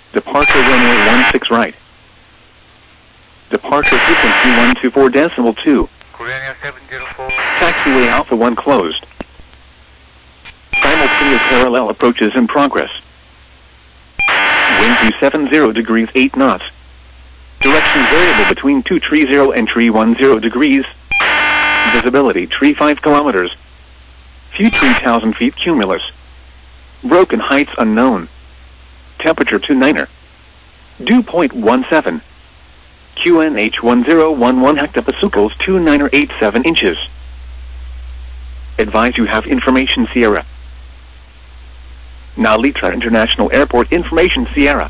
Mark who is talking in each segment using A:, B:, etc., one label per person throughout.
A: Departure runway 16 right. Departure frequency 124.2.
B: Korean 704.
A: Taxiway Alpha 1 closed. Simultaneous parallel approaches in progress. Wind 270 degrees 8 knots. Direction variable between 230 and 310 degrees. Visibility 35 kilometers. View 3,000 feet cumulus. Broken heights unknown. Temperature 29er. Dew point 17. QNH 1011 hectopascals 2987 inches. Advise you have information Sierra. Nalitra International Airport information Sierra.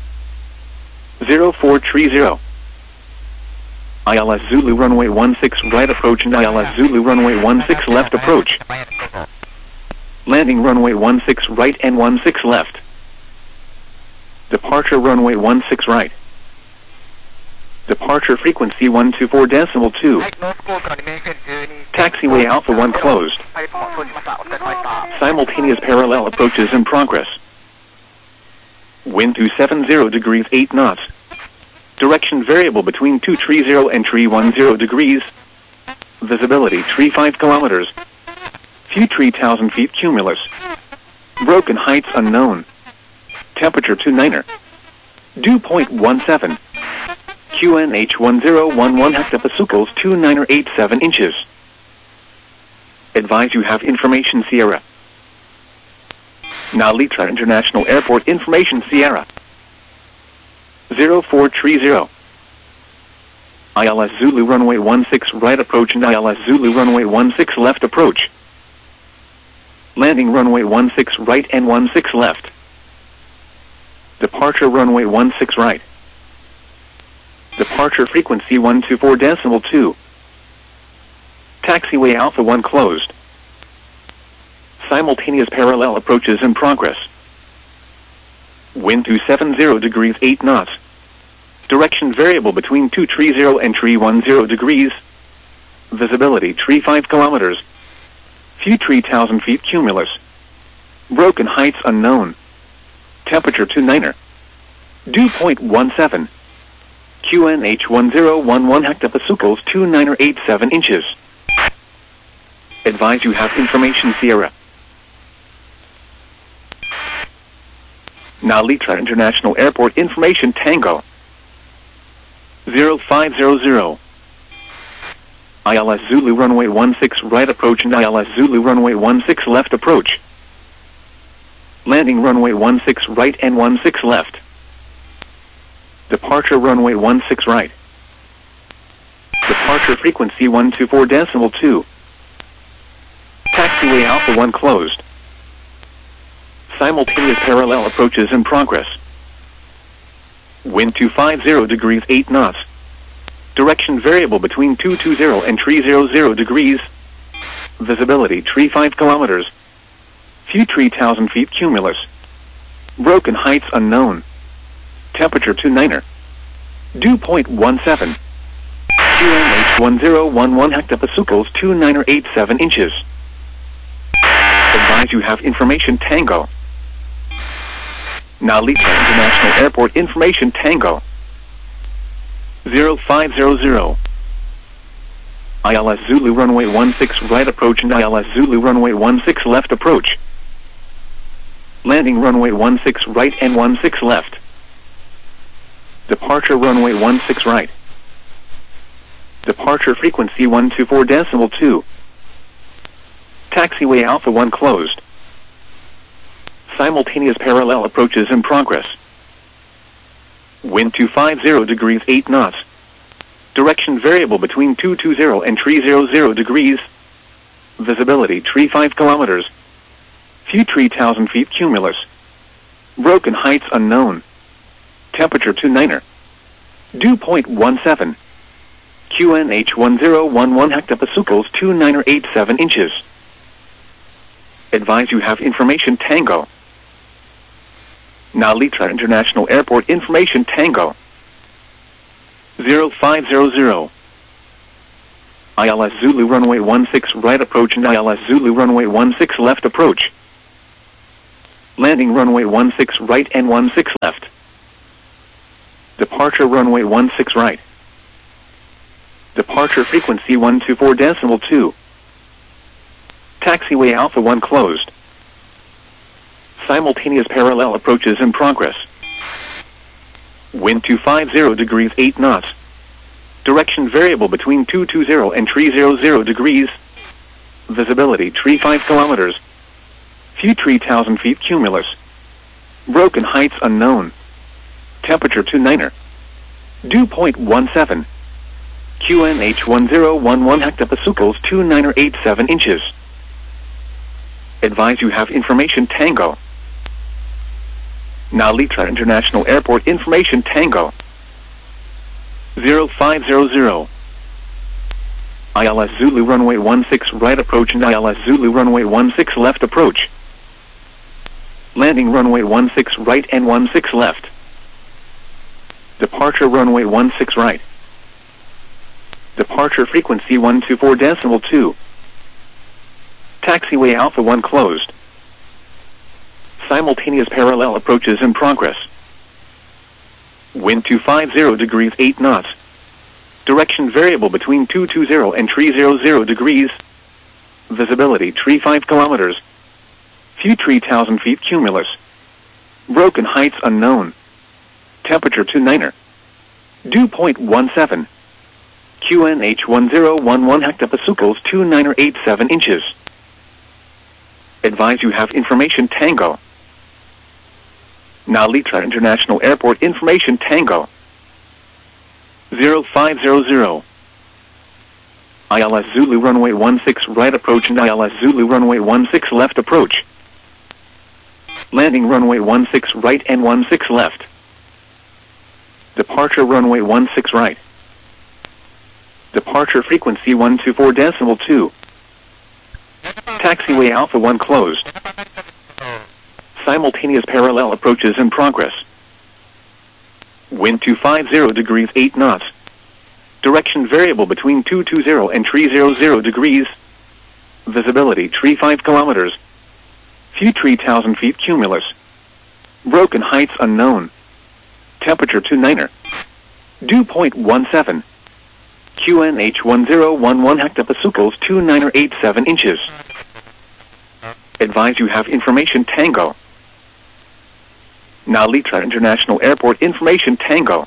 A: 0430. ILS Zulu runway 16 right approach and ILS Zulu runway 16 left approach. Landing runway 16 right and 16 left. Departure runway 16 right. Departure frequency 124.2. Taxiway Alpha 1 closed. Simultaneous parallel approaches in progress. Wind 270 degrees 8 knots. Direction variable between 230 and 310 degrees. Visibility 35 kilometers. View 3,000 feet cumulus. Broken heights unknown. Temperature 29er. Dew point 17. QNH 1011 hectopascals 2987 inches. Advise you have information Sierra. Nalitra International Airport information Sierra. 0430. ILS Zulu runway 16 right approach and ILS Zulu runway 16 left approach. Landing runway 16 right and 16 left. Departure runway 16 right. Departure frequency 124.2. Taxiway Alpha 1 closed. Simultaneous parallel approaches in progress. Wind 270 degrees 8 knots. Direction variable between 230 and 310 degrees. Visibility 35 kilometers. View 3,000 feet cumulus. Broken heights unknown. Temperature 29er. Dew point 17. QNH 1011 hectopascals 2987 inches. Advise you have information Sierra. Nalitra International Airport information Tango. 0500. ILS Zulu runway 16 right approach and ILS Zulu runway 16 left approach. Landing runway 16 right and 16 left. Departure runway 16 right. Departure frequency 124.2. Taxiway Alpha 1 closed. Simultaneous parallel approaches in progress. Wind 250 degrees 8 knots. Direction variable between 220 and 300 degrees. Visibility 35 kilometers. View 3,000 feet cumulus. Broken heights unknown. Temperature 29er. Dew point 17. QNH 1011 hectopascals 2987 inches. Advise you have information Tango. Nalitra International Airport information Tango. 0500. ILS Zulu runway 16 right approach and ILS Zulu runway 16 left approach. Landing runway 16 right and 16 left. Departure runway 16 right. Departure frequency 124.2. Taxiway Alpha 1 closed. Simultaneous parallel approaches in progress. Wind 250 degrees 8 knots. Direction variable between 220 and 300 degrees. Visibility 35 kilometers. View 3,000 feet cumulus. Broken heights unknown. Temperature 29er. Dew point 17. QNH 1011 hectopascals 2987 inches. Advise you have information Tango. Nalitra International Airport information Tango. 0500. ILS Zulu runway 16 right approach and ILS Zulu runway 16 left approach. Landing runway 16 right and 16 left. Departure runway 16 right. Departure frequency 124.2. Taxiway Alpha 1 closed. Simultaneous parallel approaches in progress. Wind 250 degrees 8 knots. Direction variable between 220 and 300 degrees. Visibility 35 kilometers. Few 3,000 feet cumulus. Broken heights unknown. Temperature 29er. Dew point 17. QNH 1011 hectopascals 2987 inches. Advise you have information Tango. Now Litra International Airport information Tango. 0500. ILS Zulu runway 16 right approach and ILS Zulu runway 16 left approach. Landing runway 16 right and 16 left. Departure runway 16 right. Departure frequency 124.2. Taxiway Alpha 1 closed. Simultaneous parallel approaches in progress. Wind 250 degrees 8 knots. Direction variable between 220 and 300 degrees. Visibility 35 kilometers. Few 3,000 feet cumulus. Broken heights unknown. Temperature 29er. Dew point 17. QNH 1011 hectopascals 2987 inches. Advise you have information Tango. Now Litra International Airport information Tango. 0500. ILS Zulu runway 16 right approach and ILS Zulu runway 16 left approach. Landing runway 16 right and 16 left. Departure runway 16 right. Departure frequency 124.2. Taxiway Alpha 1 closed. Simultaneous parallel approaches in progress. Wind 250 degrees 8 knots. Direction variable between 220 and 300 degrees. Visibility 35 kilometers. Few 3,000 feet cumulus. Broken heights unknown. Temperature 29er. Dew point 17. QNH 1011 hectopascals 2987 inches. Advise you have information Tango. Now Litra International Airport information Tango.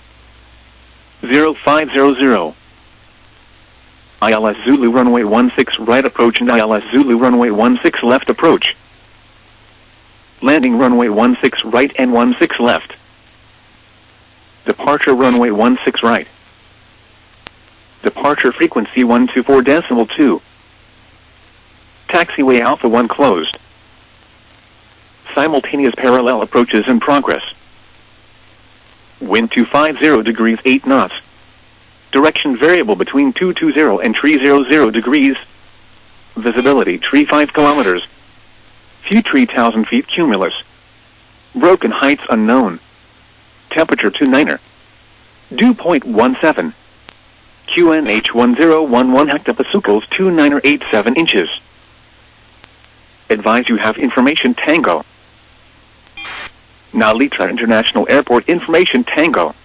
A: 0500. ILS Zulu runway 16 right approach and ILS Zulu runway 16 left approach. Landing runway 16 right and 16 left. Departure runway 16 right. Departure frequency 124.2. Taxiway Alpha 1 closed. Simultaneous parallel approaches in progress. Wind 250 degrees 8 knots. Direction variable between 220 and 300 degrees. Visibility 35 kilometers. Few 3,000 feet cumulus. Broken heights unknown. Temperature 29er. Dew point 17. QNH 1011 hectopascals 2987 inches. Advise you have information Tango. Now Litra International Airport information Tango.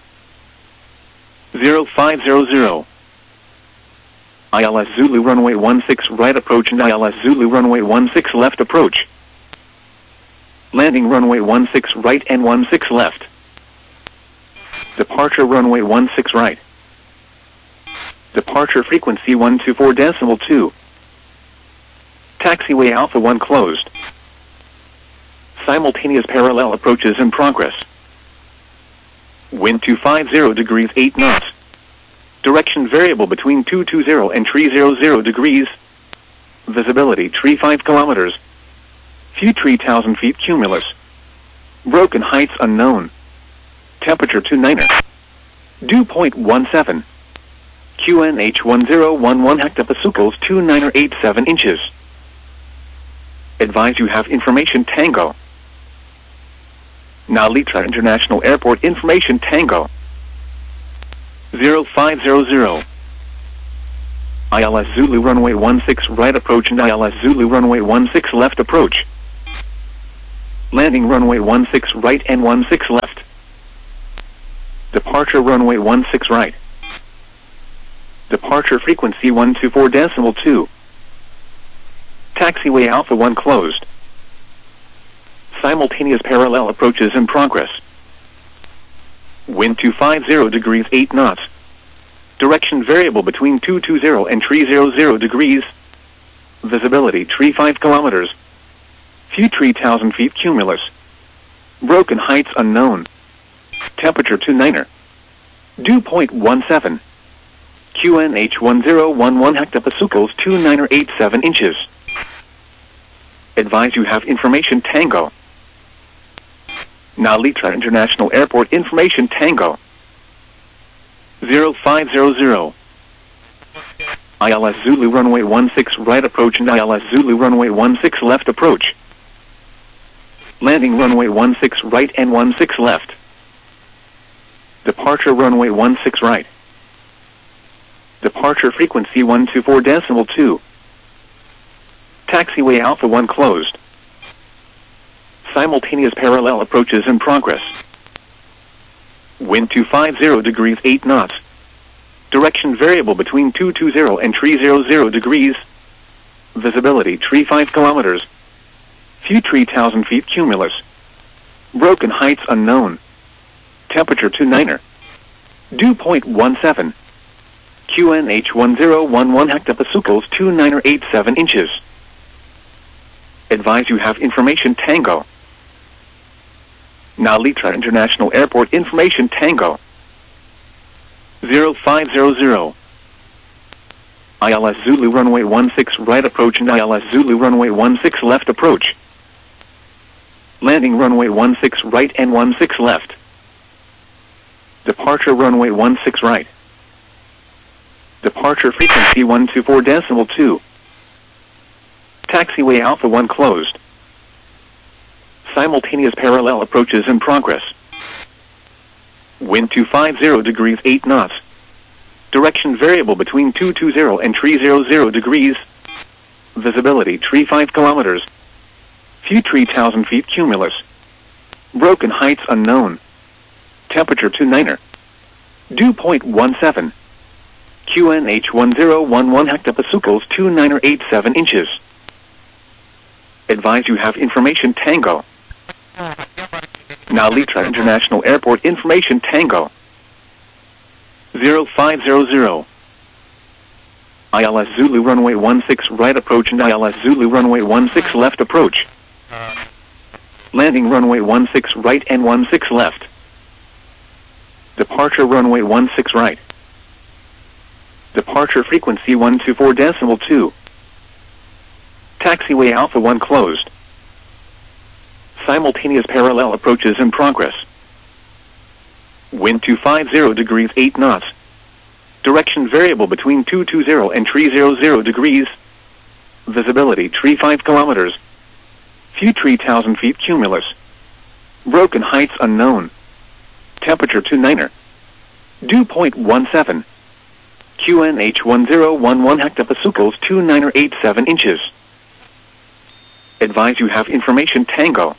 A: 0500. ILS Zulu runway 16 right approach and ILS Zulu runway 16 left approach. Landing runway 16 right and 16 left. Departure runway 16 right. Departure frequency 124.2. Taxiway Alpha 1 closed. Simultaneous parallel approaches in progress. Wind 250 degrees 8 knots. Direction variable between 220 and 300 degrees. Visibility 35 kilometers. Few 3,000 feet cumulus. Broken heights unknown. Temperature 29er. Dew point 17. QNH 1011 hectopascals 2987 inches. Advise you have information Tango. Now Litra International Airport information Tango. 0500. ILS Zulu runway 16 right approach and ILS Zulu runway 16 left approach. Landing runway 16 right and 16 left. Departure runway 16 right. Departure frequency 124.2. Taxiway Alpha 1 closed. Simultaneous parallel approaches in progress. Wind 250 degrees 8 knots. Direction variable between 220 and 300 degrees. Visibility 35 kilometers. Few 3,000 feet cumulus. Broken heights unknown. Temperature 29er. Dew point 17. QNH 1011 hectopascals 2987 inches. Advise you have information Tango. Nalitra International Airport information Tango. 0500. ILS Zulu runway 16 right approach and ILS Zulu runway 16 left approach. Landing runway 16 right and 16 left. Departure runway 16 right. Departure frequency 124.2. Taxiway Alpha 1 closed. Simultaneous parallel approaches in progress. Wind 250 degrees 8 knots. Direction variable between 220 and 300 degrees. Visibility 35 kilometers. Few 3,000 feet cumulus. Broken heights unknown. Temperature 29er. Dew point 17. QNH 1011 hectopascals 2987 inches. Advise you have information Tango. Nalitra International Airport information Tango. 0500. ILS Zulu runway 16 right approach and ILS Zulu runway 16 left approach. Landing runway 16 right and 16 left. Departure runway 16 right. Departure frequency 124.2. Taxiway Alpha 1 closed. Simultaneous parallel approaches in progress. Wind 250 degrees 8 knots. Direction variable between 220 and 300 degrees. Visibility 35 kilometers. Few 3,000 feet cumulus. Broken heights unknown. Temperature 29er. Dew point 17. QNH 1011 hectopascals 2987 inches. Advise you have information Tango. Nalitra International Airport information Tango. 0500. ILS Zulu runway 16 right approach and ILS Zulu runway 16 left approach. Landing runway 16 right and 16 left. Departure runway 16 right. Departure frequency 124.2. Taxiway Alpha 1 closed. Simultaneous parallel approaches in progress. Wind 250 degrees 8 knots. Direction variable between 220 and 300 degrees. Visibility 35 kilometers. Few 3,000 feet cumulus. Broken heights unknown. Temperature 29er. Dew point 17. QNH 1011 hectopascals 2987 inches. Advise you have information Tango.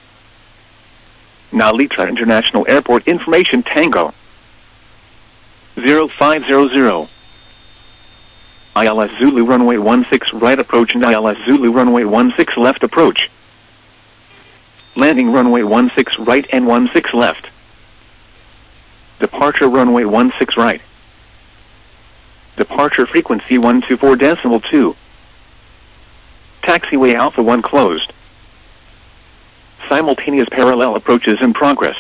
A: Nalitra International Airport information Tango. 0500. ILS Zulu runway 16 right approach and ILS Zulu runway 16 left approach. Landing runway 16 right and 16 left. Departure runway 16 right. Departure frequency 124.2. Taxiway Alpha 1 closed. Simultaneous parallel approaches in progress.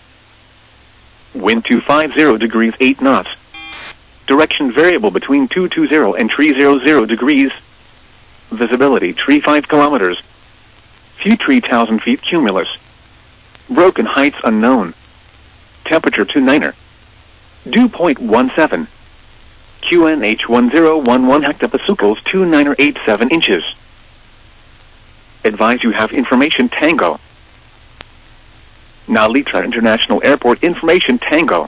A: Wind 250 degrees 8 knots. Direction variable between 220 and 300 degrees. Visibility 35 kilometers. Few 3,000 feet cumulus. Broken heights unknown. Temperature 29er. Dew point 17. QNH 1011 hectopascals 2987 inches. Advise you have information Tango. Nalitra International Airport information Tango.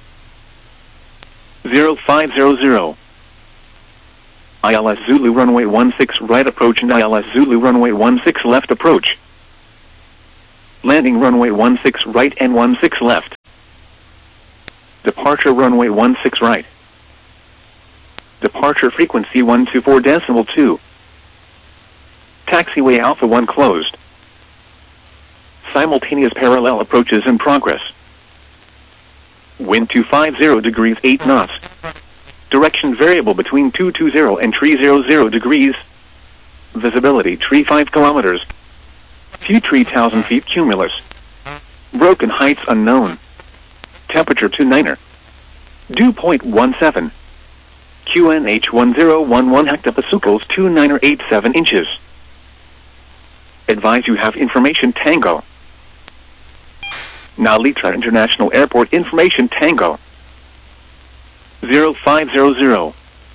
A: 0500. ILS Zulu runway 16 right approach and ILS Zulu runway 16 left approach. Landing runway 16 right and 16 left. Departure runway 16 right. Departure frequency 124.2. Taxiway Alpha 1 closed. Simultaneous parallel approaches in progress. Wind 250 degrees 8 knots. Direction variable between 220 and 300 degrees. Visibility 35 kilometers. Few 3,000 feet cumulus. Broken heights unknown. Temperature 29er. Dew point 17. QNH 1011 hectopascals 2987 inches. Advise you have information Tango. Nalitra International Airport information Tango. 0500.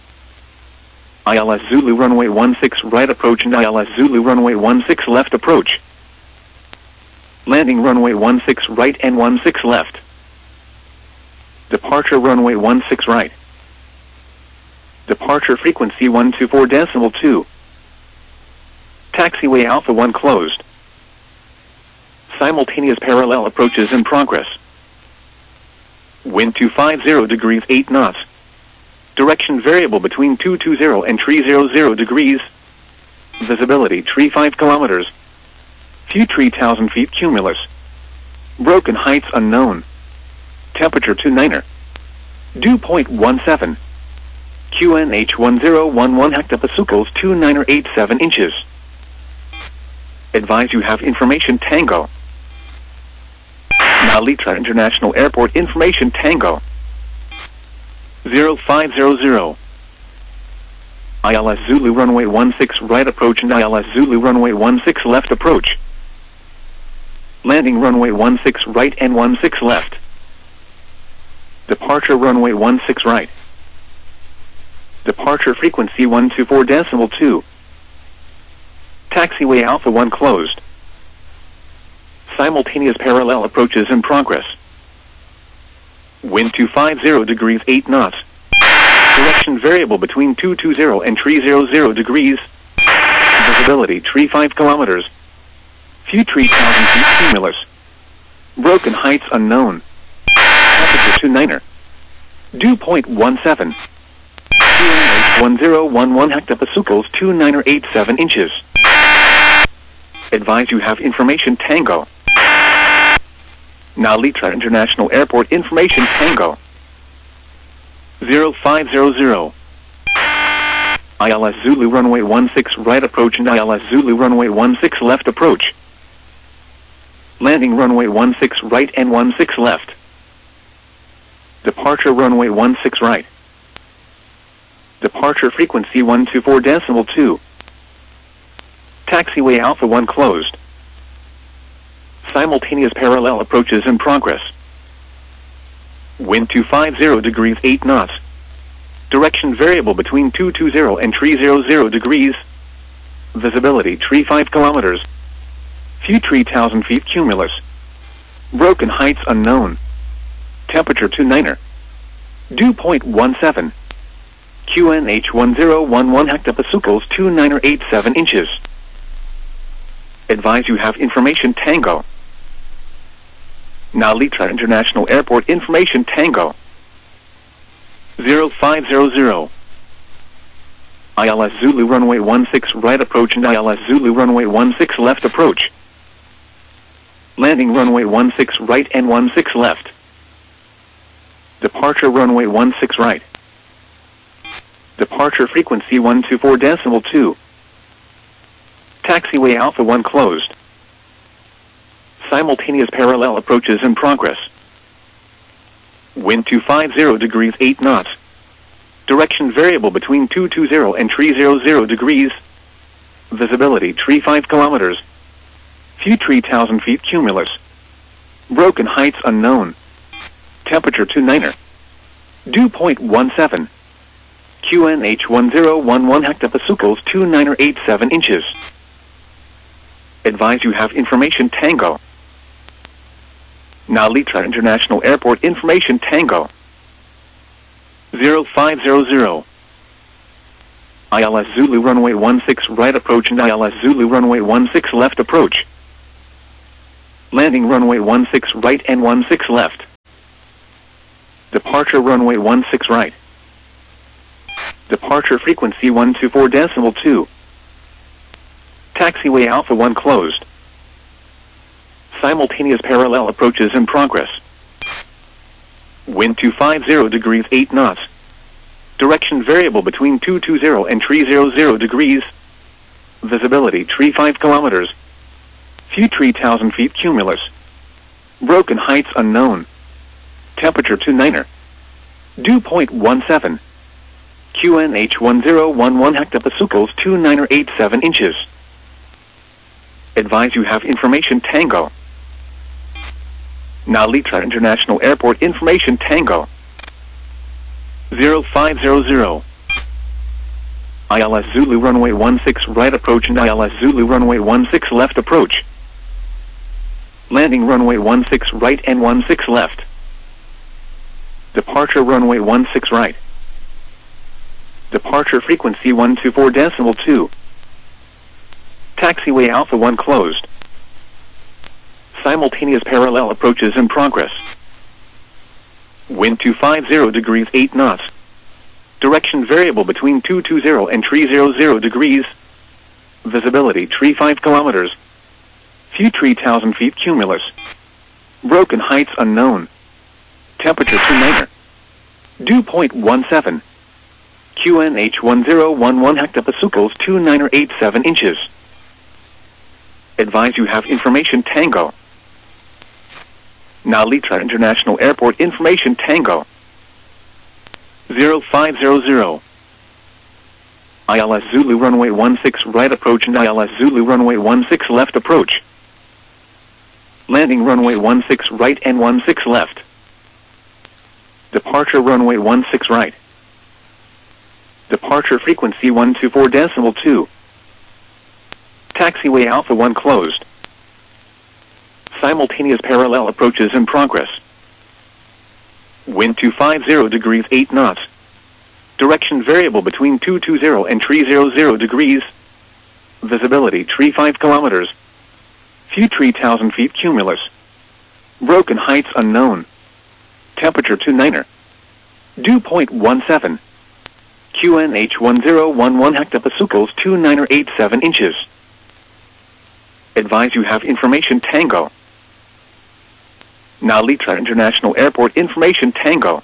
A: ILS Zulu runway 16 right approach and ILS Zulu runway 16 left approach. Landing runway 16 right and 16 left. Departure runway 16 right. Departure frequency 124.2. Taxiway Alpha 1 closed. Simultaneous parallel approaches in progress. Wind 250 degrees 8 knots. Direction variable between 220 and 300 degrees. Visibility 35 kilometers. Few 3,000 feet cumulus. Broken heights unknown. Temperature 29er. Dew point 17. QNH 1011 hectopascals 2987 inches. Advise you have information Tango. Nalitra International Airport information Tango. 0500. ILS Zulu runway 16 right approach and ILS Zulu runway 16 left approach. Landing runway 16 right and 16 left. Departure runway 16 right. Departure frequency 124.2. Taxiway Alpha 1 closed. Simultaneous parallel approaches in progress. Wind 250 degrees 8 knots. Direction variable between 220 and 300 degrees. Visibility 35 kilometers. Few 3,000 feet cumulus. Broken heights unknown. Temperature 29er. Dew point 17. QNH 1011 hectopascals 2987 inches. Advise you have information Tango. Nalitra International Airport information Tango. 0500. ILS Zulu runway 16 right approach and ILS Zulu runway 16 left approach. Landing runway 16 right and 16 left. Departure runway 16 right. Departure frequency 124.2. Taxiway Alpha 1 closed. Simultaneous parallel approaches in progress. Wind 250 degrees 8 knots. Direction variable between 220 and 300 degrees. Visibility 35 kilometers. Few 3,000 feet cumulus. Broken heights unknown. Temperature 29er. Dew point 17. QNH 1011 hectopascals 2987 inches. Advise you have information Tango. Nalitra International Airport information Tango. 0500. ILS Zulu runway 16 right approach and ILS Zulu runway 16 left approach. Landing runway 16 right and 16 left. Departure runway 16 right. Departure frequency 124.2. Taxiway Alpha 1 closed. Simultaneous parallel approaches in progress. Wind 250 degrees 8 knots. Direction variable between 220 and 300 degrees. Visibility 35 kilometers. Few 3,000 feet cumulus. Broken heights unknown. Temperature 29er. Dew point 17. QNH 1011 hectopascals 2987 inches. Advise you have information Tango. Nalitra International Airport information Tango. 0500. ILS Zulu runway 16 right approach and ILS Zulu runway 16 left approach. Landing runway 16 right and 16 left. Departure runway 16 right. Departure frequency 124.2. Taxiway Alpha 1 closed. Simultaneous parallel approaches in progress. Wind 250 degrees 8 knots. Direction variable between 220 and 300 degrees. Visibility 35 kilometers. Few 3,000 feet cumulus. Broken heights unknown. Temperature 29er. Dew point 17. QNH 1011 hectopascals 2987 inches. Advise you have information Tango. Nalitra International Airport information Tango. 0500. ILS Zulu runway 16 right approach and ILS Zulu runway 16 left approach. Landing runway 16 right and 16 left. Departure runway 16 right. Departure frequency 124.2. Taxiway Alpha 1 closed. Simultaneous parallel approaches in progress. Wind 250 degrees 8 knots. Direction variable between 220 and 300 degrees. Visibility 35 kilometers. Few 3,000 feet cumulus. Broken heights unknown. Temperature 29er. Dew point 17. QNH 1011 hectopascals 2987 inches. Advise you have information Tango. Nalitra International Airport information Tango. 0500. ILS Zulu runway 16 right approach and ILS Zulu runway 16 left approach. Landing runway 16 right and 16 left. Departure runway 16 right. Departure frequency 124.2. Taxiway Alpha 1 closed. Simultaneous parallel approaches in progress. Wind 250 degrees 8 knots. Direction variable between 220 and 300 degrees. Visibility 35 kilometers. Few 3,000 feet cumulus. Broken heights unknown. Temperature 29er. Dew point 17. QNH 1011 hectopascals 2987 inches. Advise you have information Tango. Nalitra International Airport information Tango.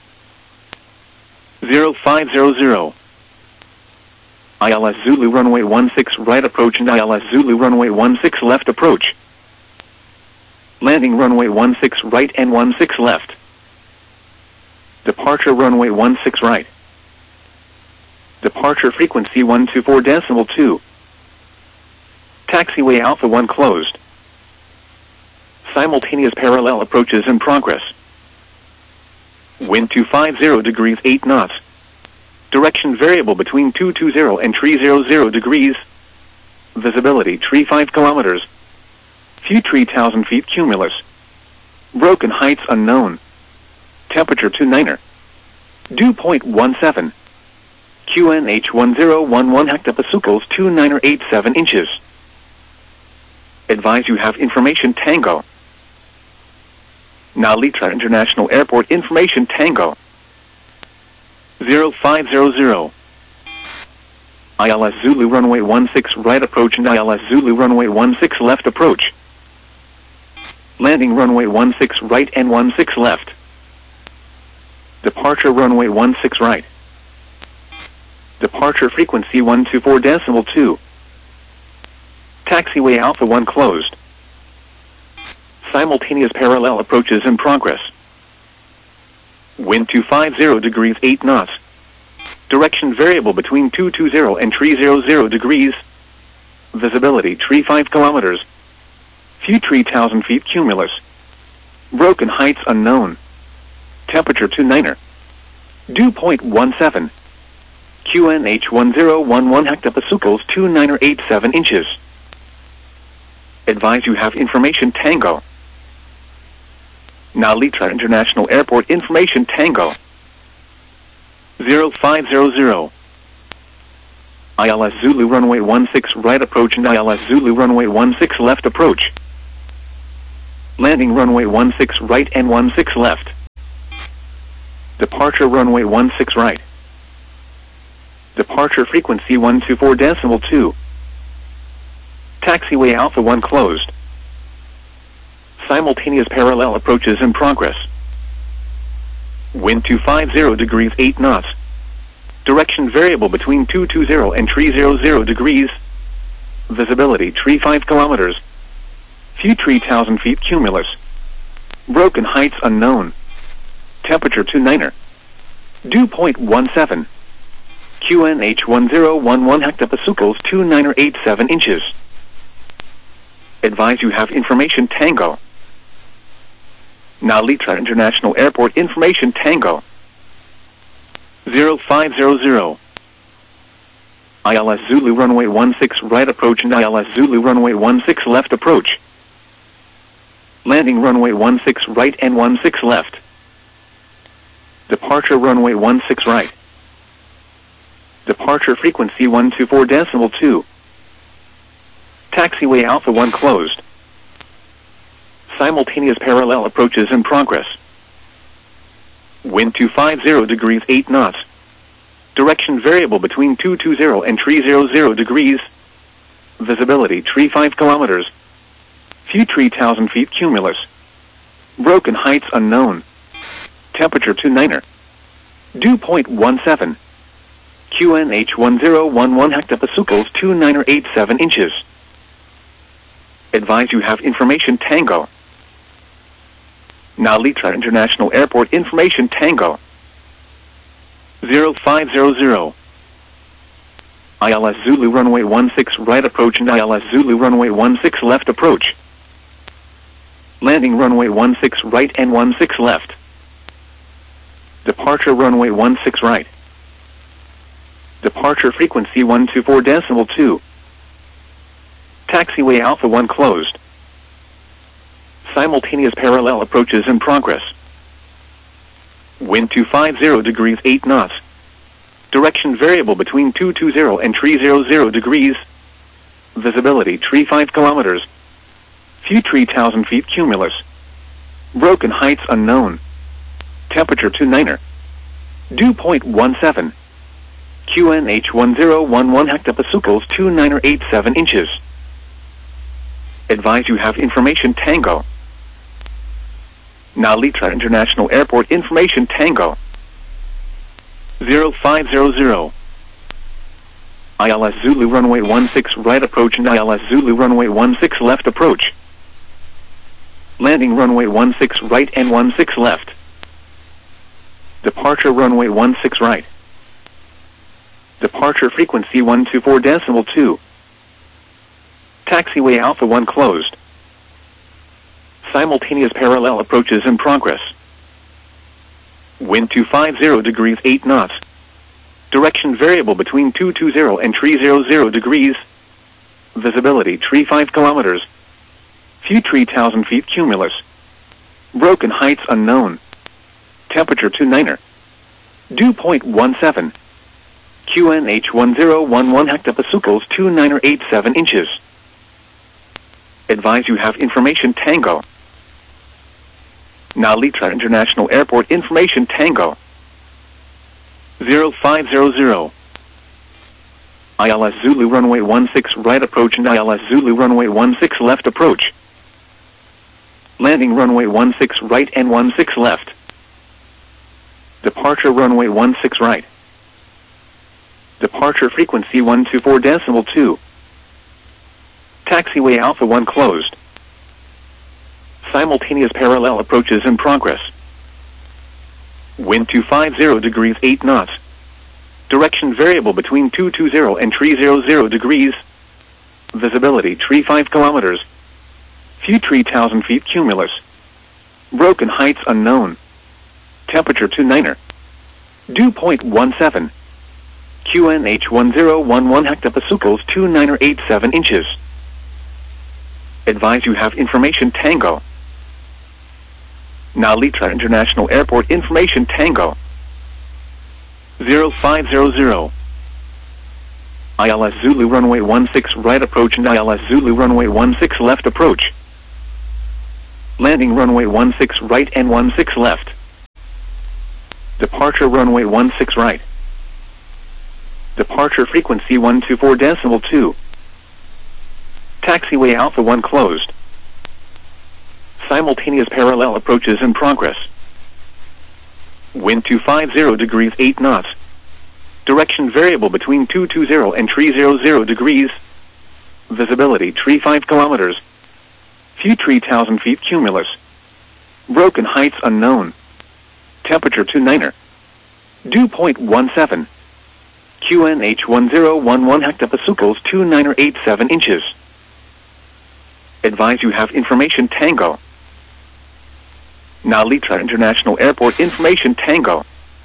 A: 0500. ILS Zulu runway 16 right approach and ILS Zulu runway 16 left approach. Landing runway 16 right and 16 left. Departure runway 16 right. Departure frequency 124.2. Taxiway Alpha 1 closed. Simultaneous parallel approaches in progress. Wind 250 degrees 8 knots. Direction variable between 220 and 300 degrees. Visibility 35 kilometers. Few 3,000 feet cumulus. Broken heights unknown. Temperature 29er. Dew point 17. QNH 1011 hectopascals 2987 inches. Advise you have information Tango. Nalitra International Airport information Tango. 0500. ILS Zulu runway 16 right approach and ILS Zulu runway 16 left approach. Landing runway 16 right and 16 left. Departure runway 16 right. Departure frequency 124.2. Taxiway Alpha 1 closed. Simultaneous parallel approaches in progress. Wind 250 degrees 8 knots. Direction variable between 220 and 300 degrees. Visibility 35 kilometers. Few 3,000 feet cumulus. Broken heights unknown. Temperature 29er. Dew point 17. QNH 1011 hectopascals 2987 inches. Advise you have information Tango. Nalitra International Airport information Tango. 0500. ILS Zulu runway 16 right approach and ILS Zulu runway 16 left approach. Landing runway 16 right and 16 left. Departure runway 16 right. Departure frequency 124.2. Taxiway Alpha 1 closed. Simultaneous parallel approaches in progress. Wind 250 degrees 8 knots. Direction variable between 220 and 300 degrees. Visibility 35 kilometers. Few 3,000 feet cumulus. Broken heights unknown. Temperature 29er. Dew point 17. QNH 1011 hectopascals 2987 inches. Advise you have information Tango. Nalitra International Airport information Tango. 0500. ILS Zulu runway 16 right approach and ILS Zulu runway 16 left approach. Landing runway 16 right and 16 left. Departure runway 16 right. Departure frequency 124.2. Taxiway Alpha 1 closed. Simultaneous parallel approaches in progress. Wind 250 degrees 8 knots. Direction variable between 220 and 300 degrees. Visibility 35 kilometers. Few 3,000 feet cumulus. Broken heights unknown. Temperature 29er. Dew point 17. QNH 1011 hectopascals 2987 inches. Advise you have information Tango. Nalitra International Airport information Tango. 0500. ILS Zulu runway 16 right approach and ILS Zulu runway 16 left approach. Landing runway 16 right and 16 left. Departure runway 16 right. Departure frequency 124.2. Taxiway Alpha 1 closed. Simultaneous parallel approaches in progress. Wind 250 degrees 8 knots. Direction variable between 220 and 300 degrees. Visibility 35 kilometers. Few 3,000 feet cumulus. Broken heights unknown. Temperature 29er. Dew point 17. QNH 1011 hectopascals 2987 inches. Advise you have information Tango. Nalitra International Airport information Tango. 0500. ILS Zulu runway 16 right approach and ILS Zulu runway 16 left approach. Landing runway 16 right and 16 left. Departure runway 16 right. Departure frequency 124.2. Taxiway Alpha 1 closed. Simultaneous parallel approaches in progress. Wind 250 degrees 8 knots. Direction variable between 220 and 300 degrees. Visibility 35 kilometers. Few 3,000 feet cumulus. Broken heights unknown. Temperature 29er. Dew point 17. QNH 1011 hectopascals 2987 inches. Advise you have information Tango. Nalitra International Airport information Tango. 0500. ILS Zulu runway 16 right approach and ILS Zulu runway 16 left approach. Landing runway 16 right and 16 left. Departure runway 16 right. Departure frequency 124.2. Taxiway Alpha 1 closed. Simultaneous parallel approaches in progress. Wind 250 degrees 8 knots. Direction variable between 220 and 300 degrees. Visibility 35 kilometers. Few 3,000 feet cumulus. Broken heights unknown. Temperature 29er. Dew point 17. QNH 1011 hectopascals 2987 inches. Advise you have information Tango. Nalitra International Airport information Tango. 0500. ILS Zulu runway 16 right approach and ILS Zulu runway 16 left approach. Landing runway 16 right and 16 left. Departure Departure runway 16 right. Departure frequency 124.2. Taxiway Alpha 1 closed. Simultaneous parallel approaches in progress. Wind 250 degrees 8 knots. Direction variable between 220 and 300 degrees. Visibility 35 kilometers. Few 3,000 feet cumulus. Broken heights unknown. Temperature 29er. Dew point 17. QNH 1011 hectopascals 2987 inches. Advise you have information Tango. Nalitra International Airport information Tango.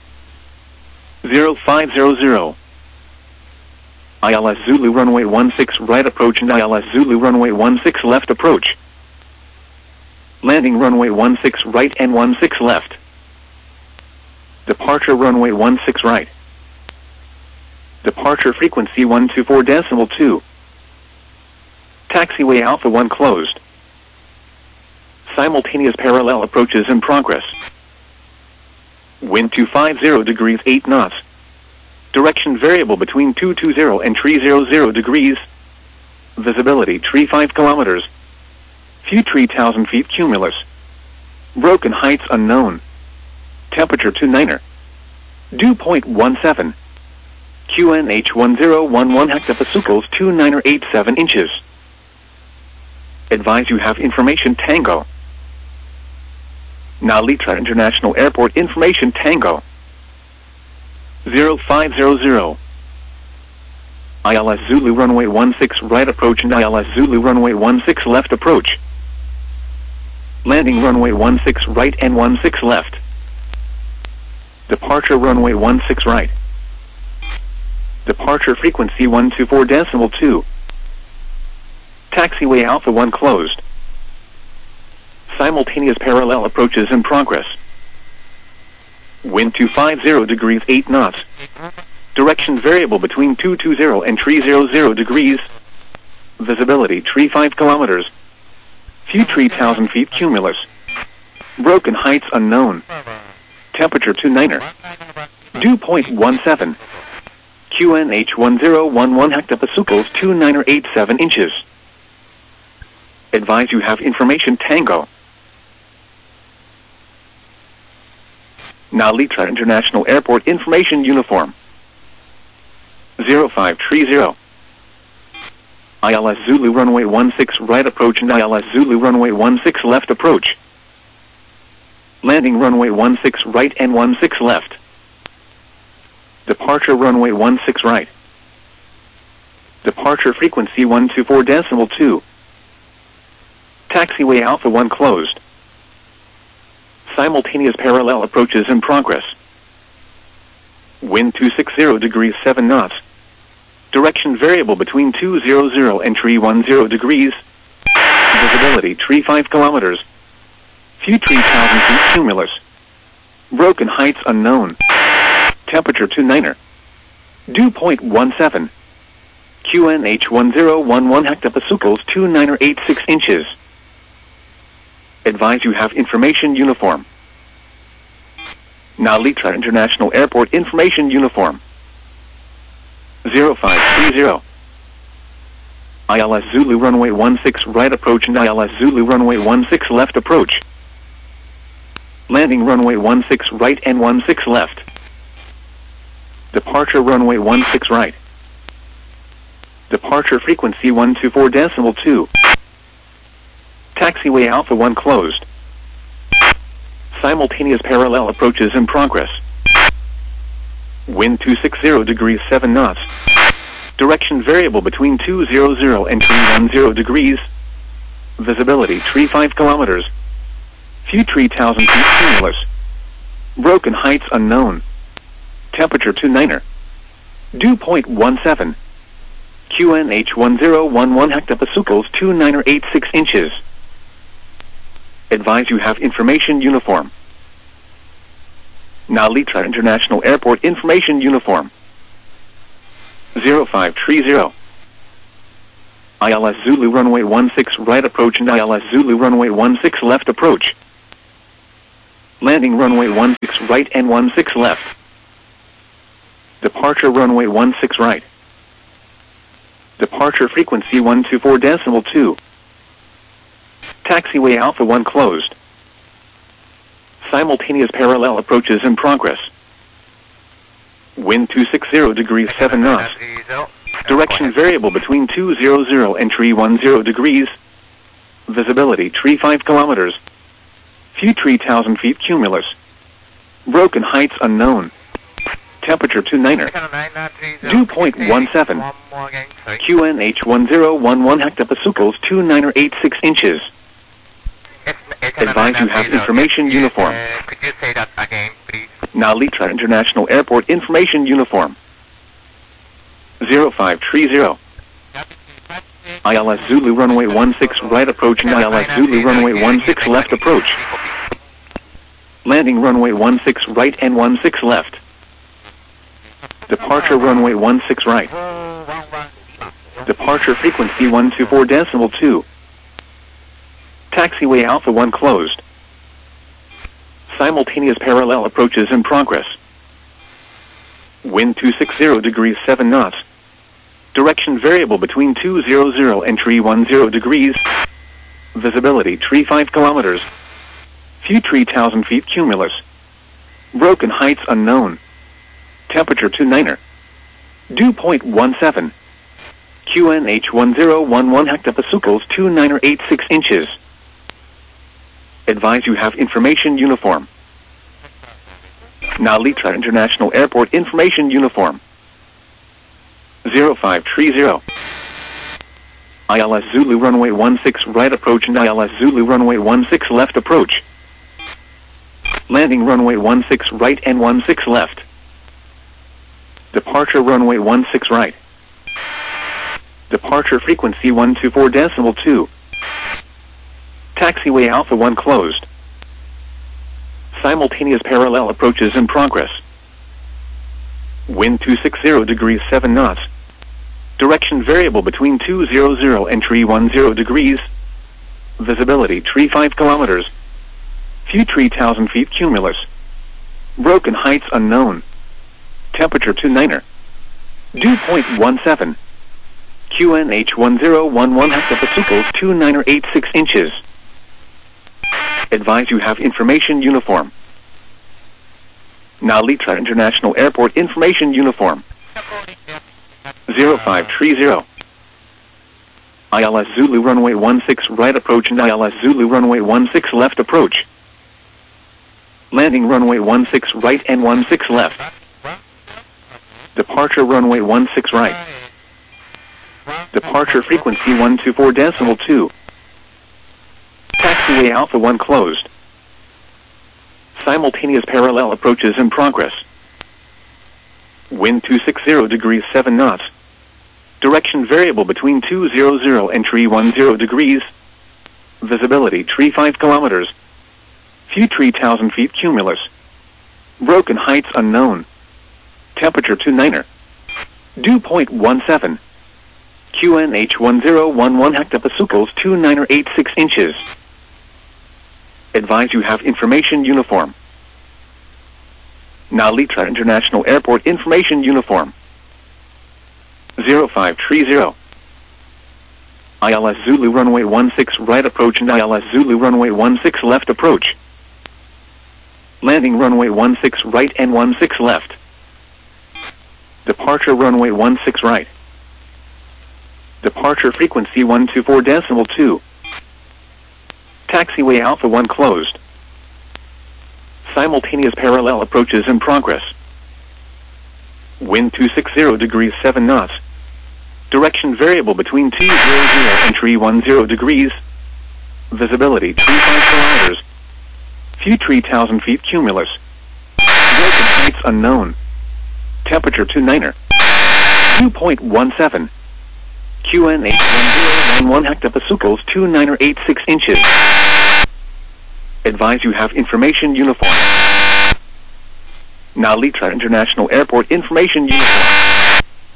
A: 0500. ILS Zulu runway 16 right approach and ILS Zulu runway 16 left approach. Landing runway 16 right and 16 left. Departure runway 16 right. Departure frequency 124.2. Taxiway Alpha 1 closed. Simultaneous parallel approaches in progress. Wind 250 degrees 8 knots. Direction variable between 220 and 300 degrees. Visibility 35 kilometers. Few 3,000 feet cumulus. Broken heights unknown. Temperature 29er. Dew point 17. QNH 1011 hectopascals 2987 inches. Advise you have information Tango. Nalitra International Airport information Tango. 0500. ILS Zulu runway 16 right approach and ILS Zulu runway 16 left approach. Landing runway 16 right and 16 left. Departure runway 16 right. Departure frequency 124.2. Taxiway Alpha 1 closed. Simultaneous parallel approaches in progress. Wind 250 degrees 8 knots. Direction variable between 220 and 300 degrees. Visibility 35 kilometers. Few 3,000 feet cumulus. Broken heights unknown. Temperature 29er. Dew point 17. QNH 1011 hectopascals 2987 inches. Advise you have information Tango. Nalitra International Airport information uniform. 0530. ILS Zulu runway 16 right approach and ILS Zulu runway 16 left approach. Landing runway 16 right and 16 left. Departure runway 16 right. Departure frequency 124.2. Taxiway Alpha 1 closed. Simultaneous parallel approaches in progress. Wind 260 degrees 7 knots. Direction variable between 200 and 310 degrees. Visibility 35 kilometers. Few 3,000 feet cumulus. Broken heights unknown. Temperature 29er. Dew point 17. QNH 1011 hectopascals 2986 inches. Advise you have information uniform. Nalitra International Airport information uniform. 0530. ILS Zulu runway 16 right approach and ILS Zulu runway 16 left approach. Landing runway 16 right and 16 left. Departure runway 16 right. Departure frequency 124.2. Taxiway Alpha 1 closed. Simultaneous parallel approaches in progress. Wind 260 degrees 7 knots. Direction variable between 200 and 310 degrees. Visibility 35 kilometers. Few 3,000 feet cumulus. Broken heights unknown. Temperature 29er. Dew point 17. QNH 1011 hectopascals 2986 inches. Advise you have information uniform. Nalitra International Airport information uniform. 0530. ILS Zulu runway 16 right approach and ILS Zulu runway 16 left approach. Landing runway 16 right and 16 left. Departure runway 16 right. Departure frequency 124.2. Taxiway Alpha 1 closed. Simultaneous parallel approaches in progress. Wind 260 degrees 7 knots. Direction variable between 200 and 310 degrees. Visibility 35 kilometers. Few 3,000 feet cumulus. Broken heights unknown. Temperature 29er. Dew point 17. QNH 1011 hectopascals 2986 inches. Advise you have information uniform.
B: Could you say that again, please?
A: Nalitra International Airport information uniform. 0530. ILS Zulu runway 16 right approaching ILS Zulu runway 16 left approach. Landing runway 16 right and 16 left. Departure runway 16 right. Departure frequency 124.2. Taxiway Alpha 1 closed. Simultaneous parallel approaches in progress. Wind 260 degrees 7 knots. Direction variable between 200 and 310 degrees. Visibility 35 kilometers. Few 3,000 feet cumulus. Broken heights unknown. Temperature 29er. Dew point 17. QNH 1011 hectopascals 2986 inches. Advise you have information uniform. Nalitra International Airport information uniform. 0530. ILS Zulu runway 16 right approach and ILS Zulu runway 16 left approach. Landing runway 16 right and 16 left. Departure runway 16 right. Departure frequency 124.2. Taxiway Alpha 1 closed. Simultaneous parallel approaches in progress. Wind 260 degrees 7 knots. Direction variable between 200 and 310 degrees. Visibility 35 kilometers. Few 3,000 feet cumulus. Broken heights unknown. Temperature 29er. Dew point 17. QNH 1011 hectopascals 2986 inches. Advise you have information uniform. Nalitra International Airport information uniform. 0530. ILS Zulu runway 16 right approach and ILS Zulu runway 16 left approach. Landing runway 16 right and 16 left. Departure runway 16 right. Departure frequency 124.2. Taxiway Alpha 1 closed. Simultaneous parallel approaches in progress. Wind 260 degrees 7 knots. Direction variable between 200 and 310 degrees. Visibility 35 kilometers. Few 3,000 feet cumulus. Broken heights unknown. Temperature 29er. Dew point 17. QNH 1011 hectopascals 2986 inches. Advise you have information uniform. Nalitra International Airport information uniform. 0530. ILS Zulu runway 16 right approach and ILS Zulu runway 16 left approach. Landing runway 16 right and 16 left. Departure runway 16 right. Departure frequency 124.2. Taxiway Alpha 1 closed. Simultaneous parallel approaches in progress. Wind 260 degrees 7 knots. Direction variable between 200 and 310 degrees. Visibility 35 kilometers. Few 3,000 feet cumulus. Broken heights unknown. Temperature 29er. Dew point 17. QNH 1011 hectopascals 2986 inches. Advise you have information uniform. Nalitra International Airport information uniform.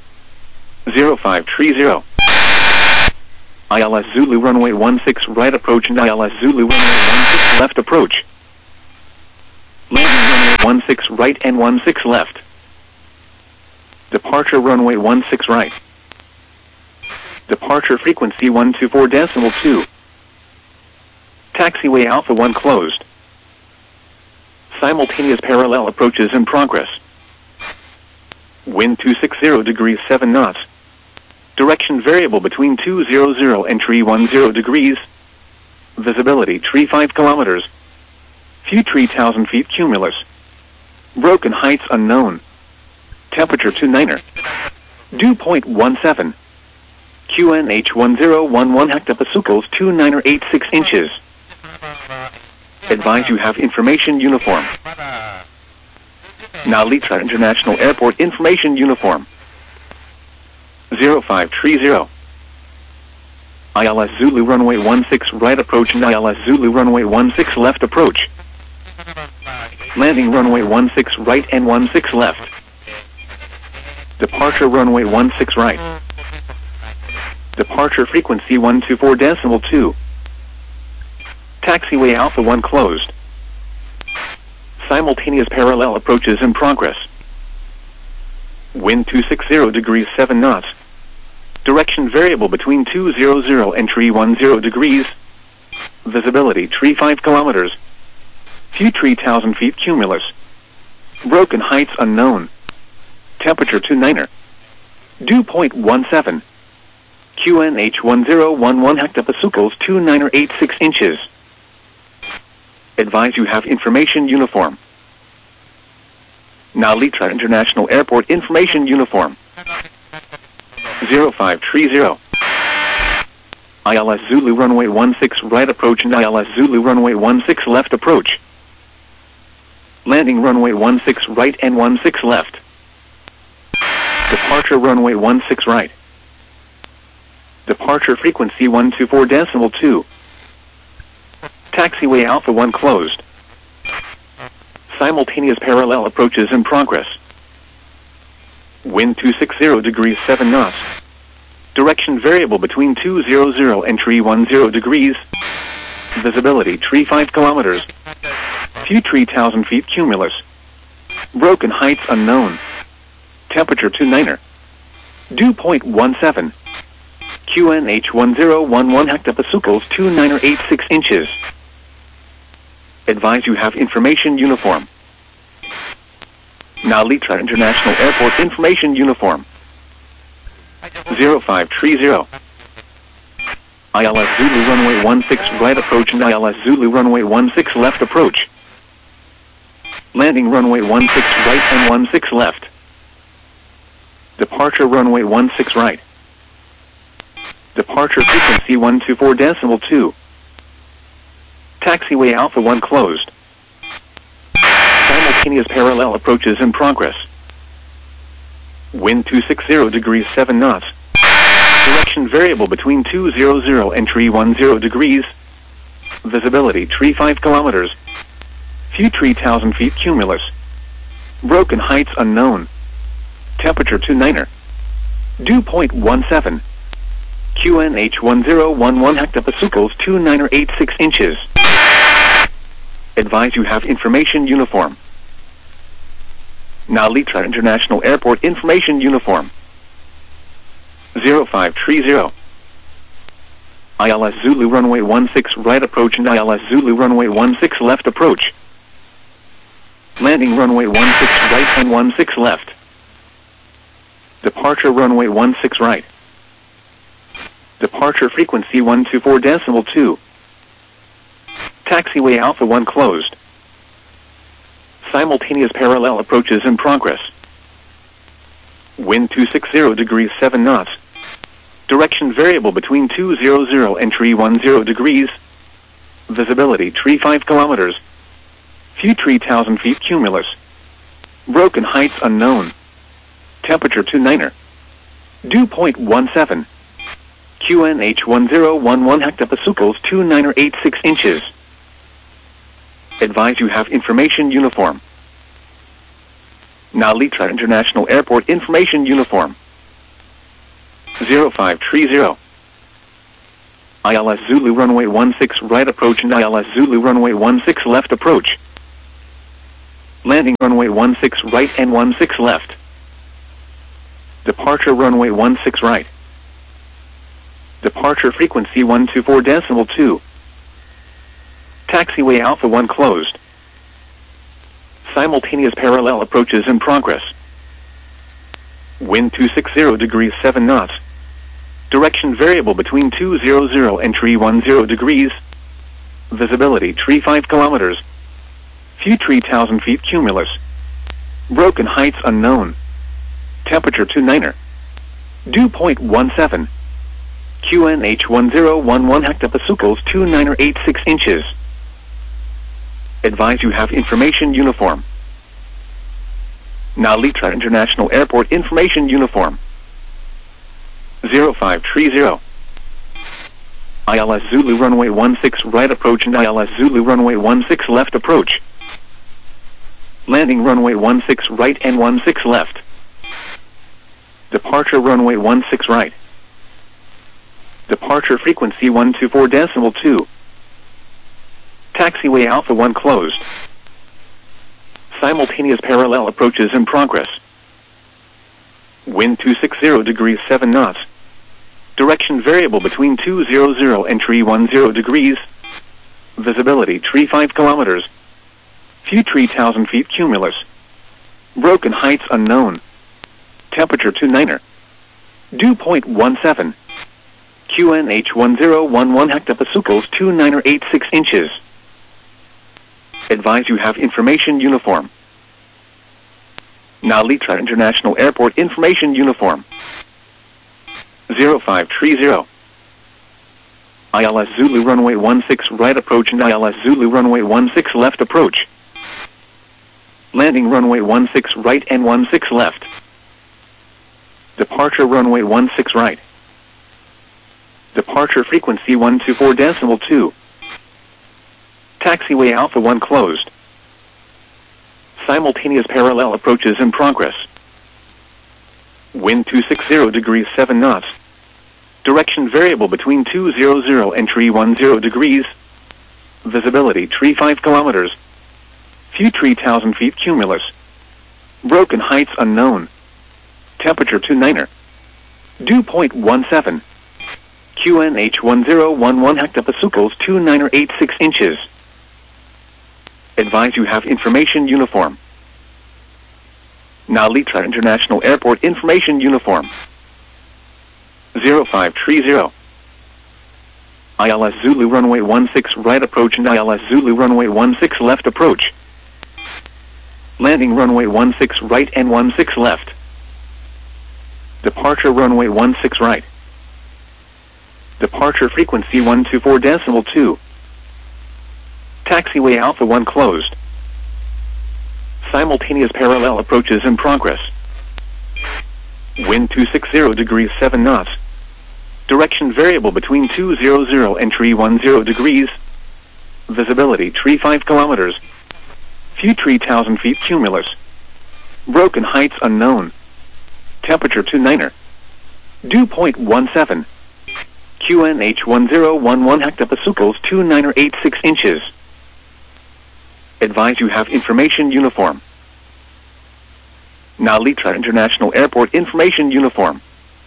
A: 0530. ILS Zulu runway 16 right approach and ILS Zulu runway 16 left approach. Landing runway 16 right and 16 left. Departure runway 16 right. Departure frequency 124.2. Taxiway Alpha 1 closed. Simultaneous parallel approaches in progress. Wind 260 degrees 7 knots. Direction variable between 200 and 310 degrees. Visibility 35 kilometers. Few 3,000 feet cumulus. Broken heights unknown. Temperature 29er. Dew point 17. QNH 1011 hectopascals 2986 inches. Advise you have information uniform. Nalitra International Airport information uniform. 0530. ILS Zulu runway 16 right approach and ILS Zulu runway 16 left approach. Landing runway 16 right and 16 left. Departure runway 16 right. Departure frequency 124.2. Taxiway Alpha 1 closed. Simultaneous parallel approaches in progress. Wind 260 degrees 7 knots. Direction variable between 200 and 310 degrees. Visibility 35 kilometers. Few 3,000 feet cumulus. Broken heights unknown. Temperature 29er. Dew point 17. QNH 1011 hectopascals 2986 inches. Advise you have information uniform. Nalitra International Airport information uniform. 0530. ILS Zulu runway 16 right approach and ILS Zulu runway 16 left approach. Landing runway 16 right and 16 left. Departure runway 16 right. Departure frequency 124.2. Taxiway Alpha 1 closed. Simultaneous parallel approaches in progress. Wind 260 degrees 7 knots. Direction variable between 200 and 310 degrees. Visibility 35 kilometers. Few 3,000 feet cumulus. Broken heights unknown. Temperature 29er. Dew point 17. QNH 1011 hectopascals 2986 inches. Advise you have information uniform. Nalitra International Airport information uniform. 0530. ILS Zulu runway 16 right approach and ILS Zulu runway 16 left approach. Landing runway 16 right and 16 left. Departure runway 16 right. Departure frequency 124.2. Taxiway Alpha 1 closed. Simultaneous parallel approaches in progress. Wind 260 degrees 7 knots. Direction variable between 200 and 310 degrees. Visibility 35 kilometers. Few 3,000 feet cumulus. Broken heights unknown. Temperature 29er. Dew point 17. QNH 1011 hectopascals 2986 inches. Advise you have information uniform. Nalitra International Airport information uniform. 0530. ILS Zulu runway 16 right approach and ILS Zulu runway 16 left approach. Landing runway 16 right and 16 left. Departure runway 16 right. Departure frequency 124.2. Taxiway Alpha 1 closed. Simultaneous parallel approaches in progress. Wind 260 degrees 7 knots. Direction variable between 200 and 310 degrees. Visibility 35 kilometers. Few 3,000 feet cumulus. Broken heights unknown. Temperature 29er. Dew point 17. QNH 1011 hectopascals 2986 inches. Advise you have information uniform. Nalitra International Airport information uniform. 0530. ILS Zulu runway 16 right approach and ILS Zulu runway 16 left approach. Landing runway 16 right and 16 left. Departure runway 16 right. Departure frequency 124.2. Taxiway Alpha 1 closed. Simultaneous parallel approaches in progress. Wind 260 degrees 7 knots. Direction variable between 200 and 310 degrees. Visibility 35 kilometers. Few 3,000 feet cumulus. Broken heights unknown. Temperature 29er. Dew point 17. QNH 1011 hectopascals 2986 inches. Advise you have information uniform. Nalitra International Airport information uniform. 0530. ILS Zulu runway 16 right approach and ILS Zulu runway 16 left approach. Landing runway 16 right and 16 left. Departure runway 16 right. Departure frequency 124.2. Taxiway Alpha 1 closed. Simultaneous parallel approaches in progress. Wind 260 degrees 7 knots. Direction variable between 200 and 310 degrees. Visibility 35 kilometers. Few 3,000 feet cumulus. Broken heights unknown. Temperature 29er. Dew point 17. QNH 1011 hectopascals 2986 inches. Advise you have information uniform. Nalitra International Airport information uniform. 0530. ILS Zulu runway 16 right approach and ILS Zulu runway 16 left approach. Landing runway 16 right and 16 left. Departure runway 16 right. Departure frequency 124.2. Taxiway Alpha 1 closed. Simultaneous parallel approaches in progress. Wind 260 degrees 7 knots. Direction variable between 200 and 310 degrees. Visibility 35 kilometers. Few 3,000 feet cumulus. Broken heights unknown. Temperature 29er. Dew point 17. QNH 1011 hectopascals 2986 inches. Advise you have information uniform. Nalitra International Airport information uniform. 0530. ILS Zulu runway 16 right approach and ILS Zulu runway 16 left approach. Landing runway 16 right and 16 left. Departure runway 16 right. Departure frequency 124.2. Taxiway Alpha 1 closed. Simultaneous parallel approaches in progress. Wind 260 degrees 7 knots. Direction variable between 200 and 310 degrees. Visibility 35 kilometers. Few 3,000 feet cumulus. Broken heights unknown. Temperature 29er. Dew point 17. QNH 1011 hectopascals 2986 inches. Advise you have information uniform. Nalitra International Airport information uniform.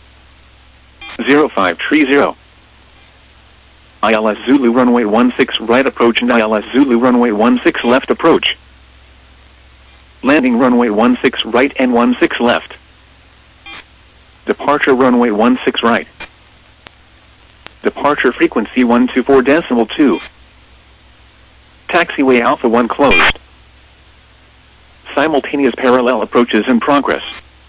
A: 0530. ILS Zulu runway 16 right approach and ILS Zulu runway 16 left approach. Landing runway 16 right and 16 left. Departure runway 16 right. Departure frequency 124.2. Taxiway Alpha 1 closed. Simultaneous parallel approaches in progress.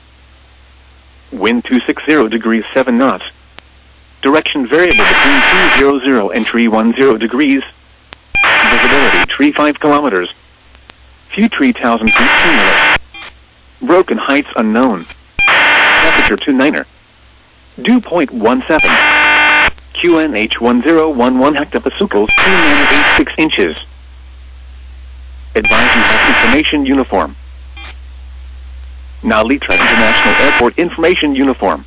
A: Wind 260 degrees 7 knots. Direction variable between 200 and 310 degrees. Visibility 35 kilometers. Few 3,000 feet cumulus. Broken heights unknown. Temperature 29er. Dew point 17. QNH 1011 hectopascals 2986 inches. Advise you have information uniform. Nalitra International Airport information uniform.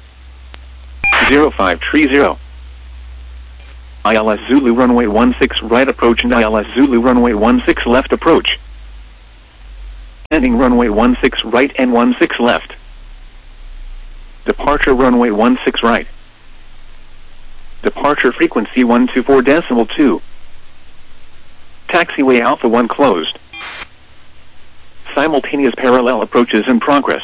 A: 0530. ILS Zulu runway 16 right approach and ILS Zulu runway 16 left approach. Landing runway 16 right and 16 left. Departure runway 16 right. Departure frequency 124.2. Taxiway Alpha 1 closed. Simultaneous parallel approaches in progress.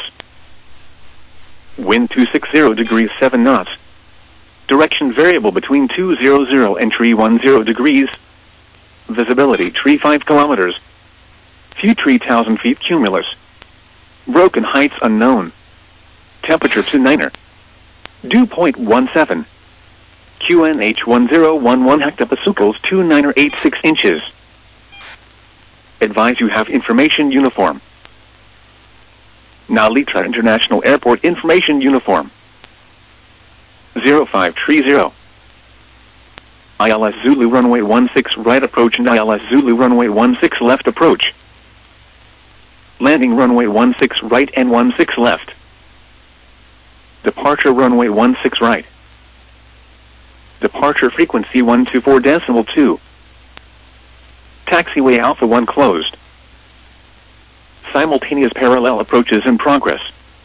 A: Wind 260 degrees 7 knots. Direction variable between 200 and 310 degrees. Visibility 35 kilometers. Few 3,000 feet cumulus. Broken heights unknown. Temperature 29er. Dew point 17. QNH 1011 hectopascals 2986 inches. Advise you have information uniform. Nalitra International Airport information uniform. 0530. ILS Zulu runway 16 right approach and ILS Zulu runway 16 left approach. Landing runway 16 right and 16 left. Departure runway 16 right. Departure frequency 124.2. Taxiway Alpha 1 closed. Simultaneous parallel approaches in progress.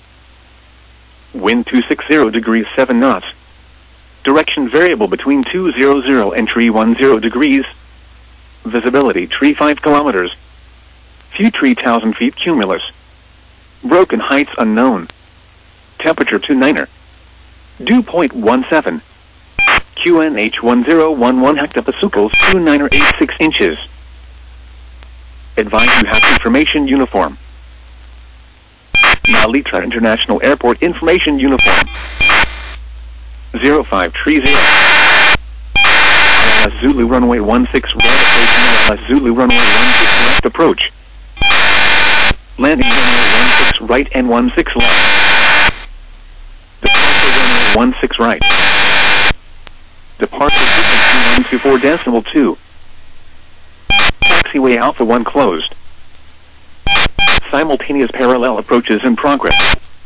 A: Wind 260 degrees 7 knots. Direction variable between 200 and 310 degrees. Visibility 35 kilometers. Few 3,000 feet cumulus. Broken heights unknown. Temperature 29er. Dew point 17. QNH 1011 hectopascals 2986 inches. Advise you have information uniform. Nalitra International Airport information uniform. 0530. ILS Zulu runway 16 right approach and ILS Zulu runway 16 left approach. Landing runway 16 right and 16 left. Departure runway 16 right. Departure frequency 124.2. Taxiway Alpha 1 closed. Simultaneous parallel approaches in progress.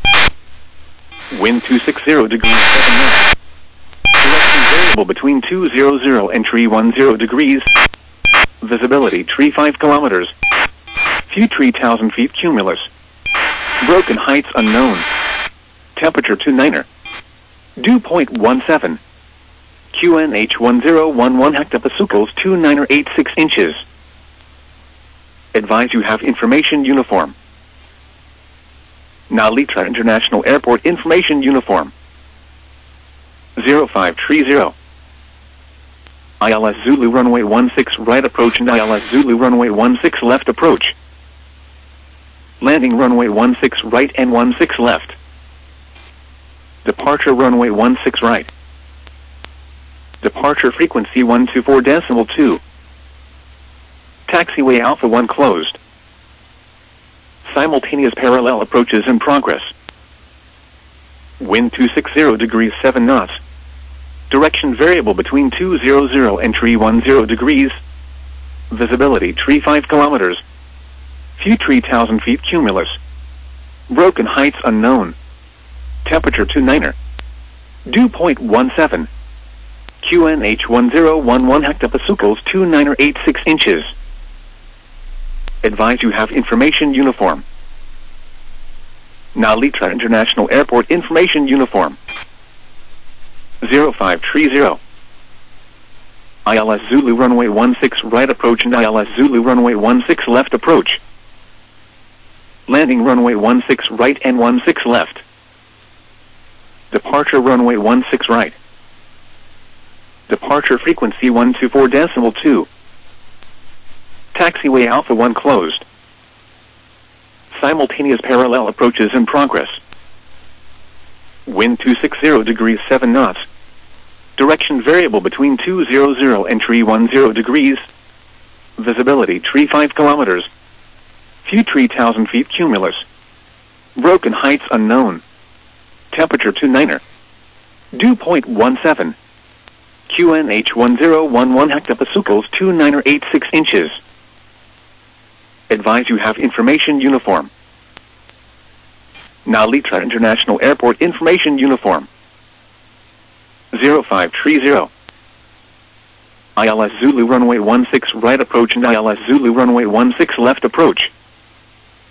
A: Wind 260 degrees 7 knots. Direction variable between 200 and 310 degrees. Visibility 35 kilometers. Few 3,000 feet cumulus. Broken heights unknown. Temperature 29er. Dew point 17. QNH 1011 hectopascals 2986 inches. Advise you have information uniform. Nalitra International Airport information uniform. 0530. ILS Zulu runway 16 right approach and ILS Zulu runway 16 left approach. Landing runway 16 right and 16 left. Departure runway 16 right. Departure frequency 124.2. Taxiway Alpha 1 closed. Simultaneous parallel approaches in progress. Wind 260 degrees 7 knots. Direction variable between 200 and 310 degrees. Visibility 35 kilometers. Few 3,000 feet cumulus. Broken heights unknown. Temperature 29er. Dew point 17. QNH 1011 hectopascals 2986 inches. Advise you have information uniform. Nalitra International Airport information uniform. 0530. ILS Zulu runway 16 right approach and ILS Zulu runway 16 left approach. Landing runway 16 right and 16 left. Departure runway 16 right. Departure frequency 124.2. Taxiway Alpha 1 closed. Simultaneous parallel approaches in progress. Wind 260 degrees 7 knots. Direction variable between 200 and 310 degrees. Visibility 35 kilometers. Few 3,000 feet cumulus. Broken heights unknown. Temperature 29er. Dew point 17. QNH 1011 hectopascals 2986 inches. Advise you have information uniform. Nalitra International Airport information uniform. 0530. ILS Zulu runway 16 right approach and ILS Zulu runway 16 left approach.